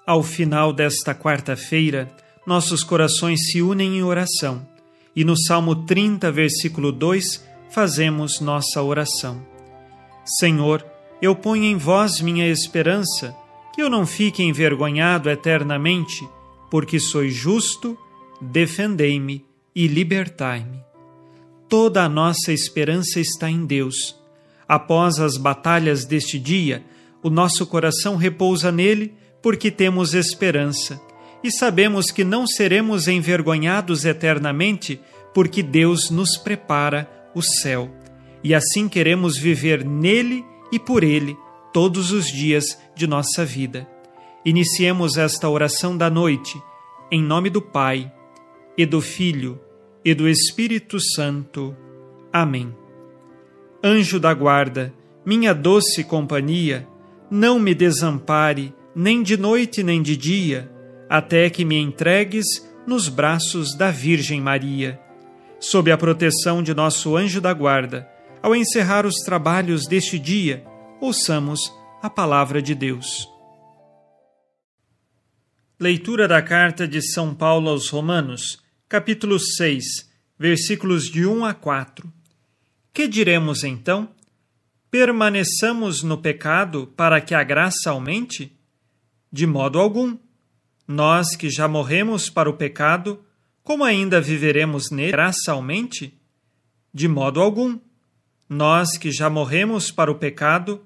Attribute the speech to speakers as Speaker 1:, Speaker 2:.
Speaker 1: Ao final desta quarta-feira, nossos corações se unem em oração e no Salmo 30, versículo 2, fazemos nossa oração. Senhor, eu ponho em vós minha esperança, que eu não fique envergonhado eternamente, porque sois justo, defendei-me e libertai-me. Toda a nossa esperança está em Deus. Após as batalhas deste dia, o nosso coração repousa nele, porque temos esperança, e sabemos que não seremos envergonhados eternamente, porque Deus nos prepara o céu. E assim queremos viver nele e por ele todos os dias de nossa vida. Iniciemos esta oração da noite, em nome do Pai, e do Filho, e do Espírito Santo. Amém. Anjo da guarda, minha doce companhia, não me desampare, nem de noite nem de dia, até que me entregues nos braços da Virgem Maria. Sob a proteção de nosso anjo da guarda, ao encerrar os trabalhos deste dia, ouçamos a palavra de Deus. Leitura da carta de São Paulo aos Romanos, capítulo 6, versículos de 1 a 4. Que diremos então? Permaneçamos no pecado para que a graça aumente? De modo algum. Nós que já morremos para o pecado, como ainda viveremos nele graçalmente? De modo algum. Nós que já morremos para o pecado,